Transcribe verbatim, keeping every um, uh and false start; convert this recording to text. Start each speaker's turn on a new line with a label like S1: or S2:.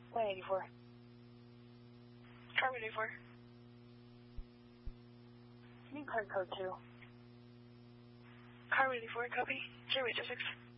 S1: one eighty-four.
S2: Car one eighty-four.
S1: Need card code two.
S2: Car one eighty-four, copy. Zero eight zero six.